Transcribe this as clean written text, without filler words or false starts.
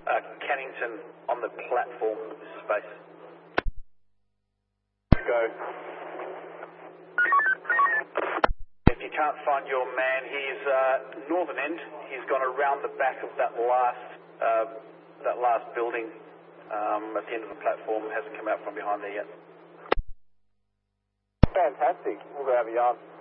Cannington on the platform space. Go. If you can't find your man, he's northern end. He's gone around the back of that last building at the end of the platform. Hasn't come out from behind there yet. Fantastic. We'll go have a yarn.